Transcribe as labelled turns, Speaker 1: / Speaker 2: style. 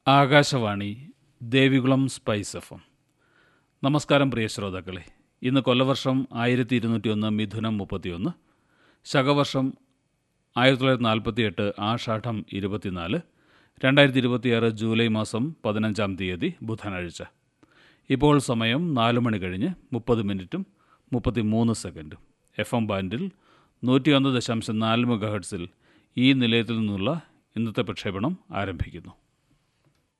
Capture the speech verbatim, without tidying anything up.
Speaker 1: Akashvani Devikulam spice F M. നമസ്കാരം പ്രിയ ശ്രോതാക്കളെ. ഇന്ന് കൊല്ലവർഷം ആയിരത്തി ഇരുന്നൂറ്റി ഒന്ന് മിഥുനം മുപ്പത്തിയൊന്ന്, ശകവർഷം ആയിരത്തി തൊള്ളായിരത്തി നാൽപ്പത്തി എട്ട് ആഷാഢം ഇരുപത്തിനാല്, രണ്ടായിരത്തി ഇരുപത്തിയാറ് ജൂലൈ മാസം പതിനഞ്ചാം തീയതി ബുധനാഴ്ച. ഇപ്പോൾ സമയം നാല് മണി കഴിഞ്ഞ് മുപ്പത് മിനിറ്റും മുപ്പത്തി മൂന്ന് സെക്കൻഡും. എഫ് എം ബാൻഡിൽ നൂറ്റി ഒന്ന് ദശാംശം നാല് മെഗാഹെർട്സിൽ ഈ നിലയത്തിൽ നിന്നുള്ള ഇന്നത്തെ പ്രക്ഷേപണം ആരംഭിക്കുന്നു.